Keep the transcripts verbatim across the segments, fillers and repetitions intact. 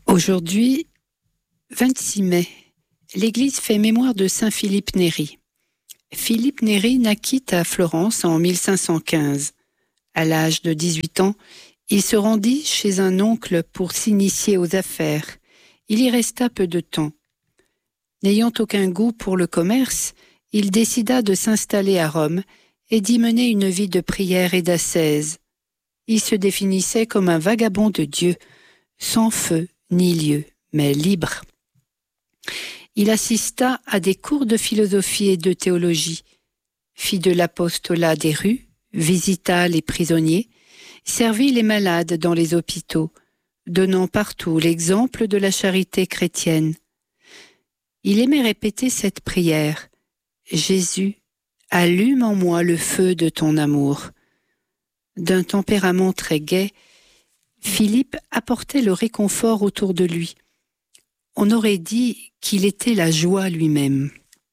Aujourd'hui, vingt-six mai, l'Église fait mémoire de saint Philippe Néri. Philippe Néri naquit à Florence en mille cinq cent quinze. À l'âge de dix-huit ans, il se rendit chez un oncle pour s'initier aux affaires. Il y resta peu de temps. N'ayant aucun goût pour le commerce, il décida de s'installer à Rome et d'y mener une vie de prière et d'ascèse. Il se définissait comme un vagabond de Dieu, sans feu ni lieu, mais libre. Il assista à des cours de philosophie et de théologie, fit de l'apostolat des rues, visita les prisonniers, servit les malades dans les hôpitaux, donnant partout l'exemple de la charité chrétienne. Il aimait répéter cette prière : « Jésus, allume en moi le feu de ton amour ». D'un tempérament très gai, Philippe apportait le réconfort autour de lui. On aurait dit qu'il était la joie lui-même.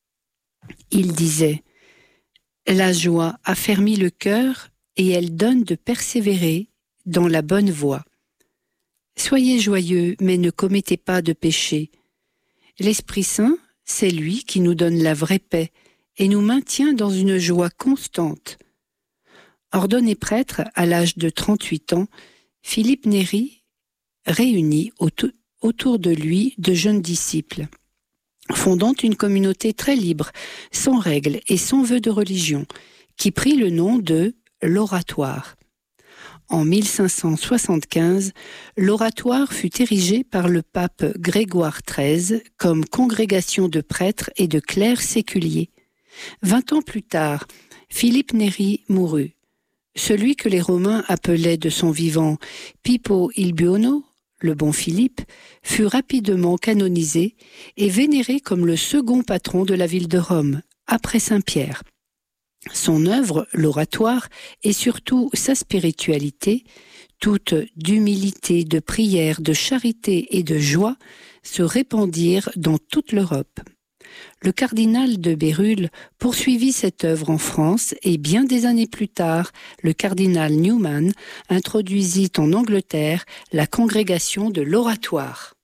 Il disait : « La joie affermit le cœur et elle donne de persévérer dans la bonne voie. Soyez joyeux, mais ne commettez pas de péché. L'Esprit Saint, c'est lui qui nous donne la vraie paix et nous maintient dans une joie constante. » Ordonné prêtre à l'âge de trente-huit ans, Philippe Néri réunit autour autour de lui de jeunes disciples, fondant une communauté très libre, sans règles et sans vœux de religion, qui prit le nom de l'Oratoire. En mille cinq cent soixante-quinze, l'Oratoire fut érigé par le pape Grégoire treize comme congrégation de prêtres et de clercs séculiers. Vingt ans plus tard, Philippe Néri mourut. Celui que les Romains appelaient de son vivant Pipo il Buono, le bon Philippe, fut rapidement canonisé et vénéré comme le second patron de la ville de Rome, après Saint-Pierre. Son œuvre, l'Oratoire, et surtout sa spiritualité, toute d'humilité, de prière, de charité et de joie, se répandirent dans toute l'Europe. Le cardinal de Bérulle poursuivit cette œuvre en France et bien des années plus tard, le cardinal Newman introduisit en Angleterre la congrégation de l'Oratoire.